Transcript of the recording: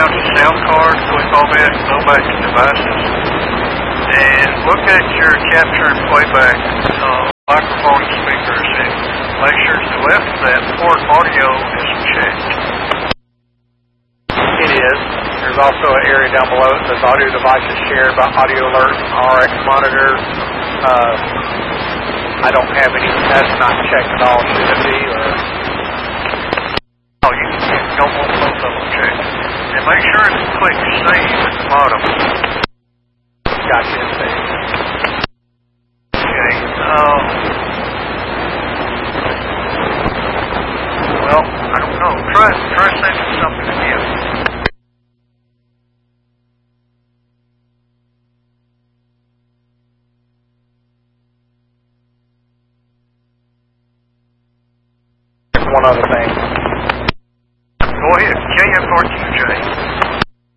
down to sound card, click on it, go back to devices, and look at your capture and playback microphone speakers, and make sure to the left of that port audio is checked. It is. There's also an area down below that says audio devices shared by audio alert and RX monitor. I don't have any. That's not checked at all. Should it be? Or? Oh, you don't want both of them checked. And make sure to click save at the bottom. Gotcha. Save. Okay. Well, I don't know. Try sending something again. One other thing. Go ahead. KF4QJ.